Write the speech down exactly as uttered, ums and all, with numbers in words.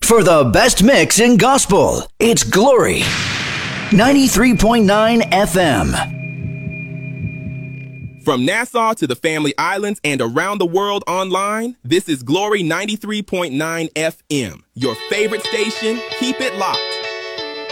For the best mix in gospel, it's Glory ninety-three point nine F M. From Nassau to the Family Islands and around the world online, this is Glory ninety-three point nine F M. Your favorite station, keep it locked.